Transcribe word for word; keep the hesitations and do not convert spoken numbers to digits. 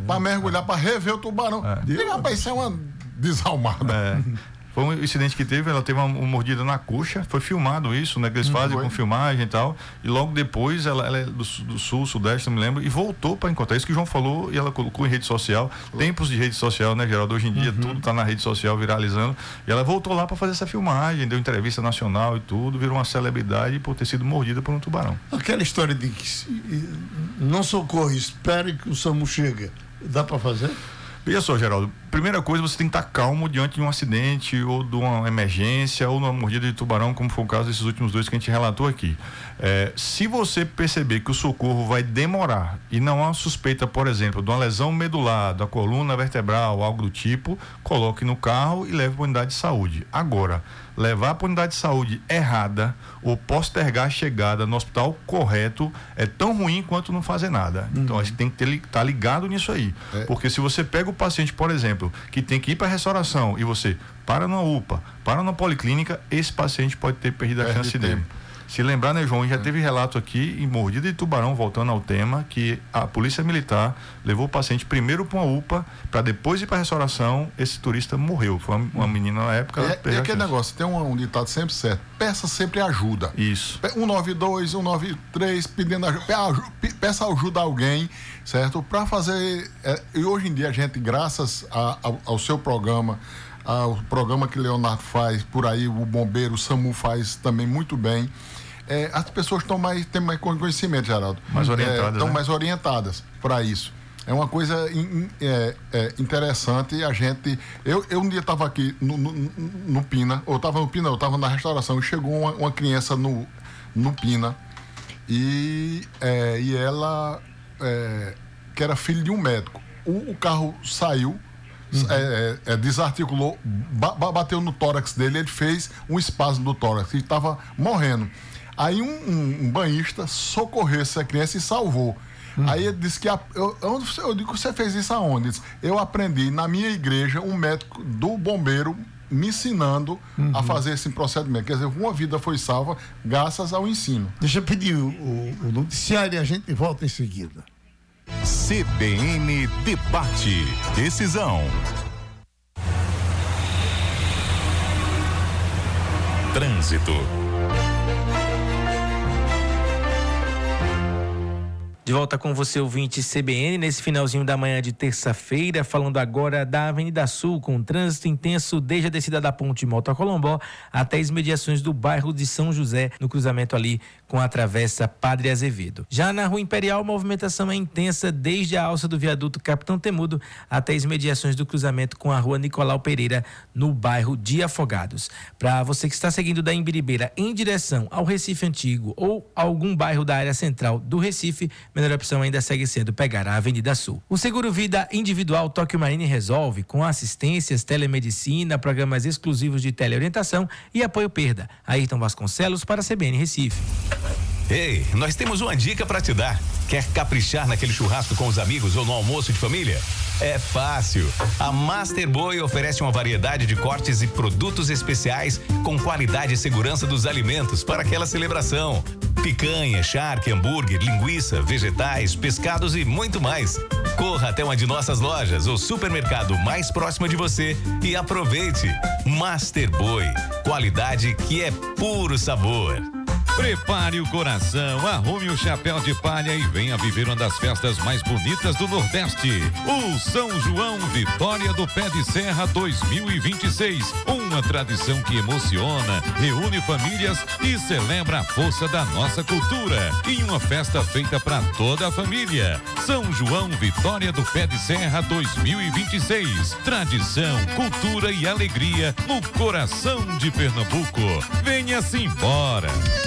para mergulhar, para rever o tubarão. É. Diga, rapaz, isso é uma desalmada. É. Foi um incidente que teve, ela teve uma, uma mordida na coxa, foi filmado isso, né? Que eles fazem com filmagem e tal, e logo depois ela, ela é do, do sul, sudeste, não me lembro, e voltou para encontrar. Isso que o João falou, e ela colocou em rede social, tempos de rede social, né, Geraldo? Hoje em dia uhum. tudo tá na rede social viralizando, e ela voltou lá para fazer essa filmagem, deu entrevista nacional e tudo, virou uma celebridade por ter sido mordida por um tubarão. Aquela história de que não socorre, espere que o SAMU chegue, dá para fazer? Veja só, Geraldo, primeira coisa, você tem que estar calmo diante de um acidente ou de uma emergência ou de uma mordida de tubarão, como foi o caso desses últimos dois que a gente relatou aqui. É, se você perceber que o socorro vai demorar e não há suspeita, por exemplo, de uma lesão medular, da coluna vertebral, algo do tipo, coloque no carro e leve para a unidade de saúde. Agora, levar para a unidade de saúde errada ou postergar a chegada no hospital correto é tão ruim quanto não fazer nada. Uhum. Então a gente tem que estar tá ligado nisso aí. É. Porque se você pega o paciente, por exemplo, que tem que ir para a restauração e você para numa U P A, para numa policlínica, esse paciente pode ter perdido a Perde chance tempo. dele. Se lembrar, né, João, já é. teve relato aqui em mordida de tubarão, voltando ao tema, que a polícia militar levou o paciente primeiro para uma U P A, para depois ir para a restauração, esse turista morreu. Foi uma, uma menina na época. É, é aquele negócio, tem um, um ditado sempre certo, peça sempre ajuda. Isso. um nove dois, um nove três, pedindo ajuda, peça ajuda a alguém, certo? Para fazer, é, e hoje em dia a gente, graças a, ao, ao seu programa, ao programa que Leonardo faz por aí, o bombeiro, o SAMU faz também muito bem. É, as pessoas estão mais, têm mais conhecimento, Geraldo. Mais orientadas. Estão é, né? mais orientadas para isso. É uma coisa in, é, é, interessante. A gente. Eu, eu um dia estava aqui no, no, no Pina, ou estava no Pina, eu estava na restauração, e chegou uma, uma criança no, no Pina, e, é, e ela, é, que era filho de um médico. O, o carro saiu. Uhum. É, é, desarticulou, ba, bateu no tórax dele, ele fez um espasmo do tórax, ele estava morrendo. Aí um, um, um banhista socorreu essa criança e salvou. Uhum. Aí ele disse que a, eu, eu, eu digo, você fez isso aonde? Ele disse, eu aprendi na minha igreja, um médico do bombeiro me ensinando uhum. a fazer esse procedimento. Quer dizer, uma vida foi salva graças ao ensino. Deixa eu pedir o, o, o noticiário e a gente volta em seguida. C B N Debate. Decisão. Trânsito. De volta com você, ouvinte C B N, nesse finalzinho da manhã de terça-feira, falando agora da Avenida Sul, com trânsito intenso desde a descida da Ponte Mota Colombó até as imediações do bairro de São José, no cruzamento ali com a travessa Padre Azevedo. Já na Rua Imperial, a movimentação é intensa desde a alça do viaduto Capitão Temudo até as imediações do cruzamento com a Rua Nicolau Pereira, no bairro de Afogados. Para você que está seguindo da Imbiribeira em direção ao Recife Antigo ou algum bairro da área central do Recife, melhor opção ainda segue sendo pegar a Avenida Sul. O Seguro Vida Individual Tóquio Marine resolve com assistências, telemedicina, programas exclusivos de teleorientação e apoio perda. Ayrton Vasconcelos para a C B N Recife. Ei, nós temos uma dica para te dar. Quer caprichar naquele churrasco com os amigos ou no almoço de família? É fácil. A Master Boi oferece uma variedade de cortes e produtos especiais com qualidade e segurança dos alimentos para aquela celebração. Picanha, charque, hambúrguer, linguiça, vegetais, pescados e muito mais. Corra até uma de nossas lojas ou supermercado mais próximo de você e aproveite. Master Boi, qualidade que é puro sabor. Prepare o coração, arrume o chapéu de palha e venha viver uma das festas mais bonitas do Nordeste. O São João Vitória do Pé de Serra dois mil e vinte e seis. Uma tradição que emociona, reúne famílias e celebra a força da nossa cultura. Em uma festa feita para toda a família. São João Vitória do Pé de Serra dois mil e vinte e seis. Tradição, cultura e alegria no coração de Pernambuco. Venha-se embora.